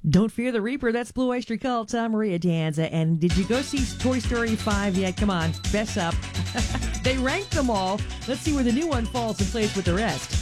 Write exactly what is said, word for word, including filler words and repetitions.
Don't Fear the Reaper. That's Blue Oyster Cult, uh, Maria Danza. And did you go see Toy Story five yet? Come on, fess up. They ranked them all. Let's see where the new one falls in place with the rest.